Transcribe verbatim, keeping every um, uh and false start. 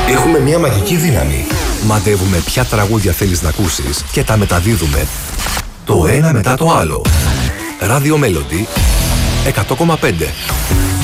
Έχουμε μια μαγική δύναμη. Μαντεύουμε ποια τραγούδια θέλεις να ακούσεις και τα μεταδίδουμε το ένα μετά το άλλο. Radio Melody εκατό κόμμα πέντε.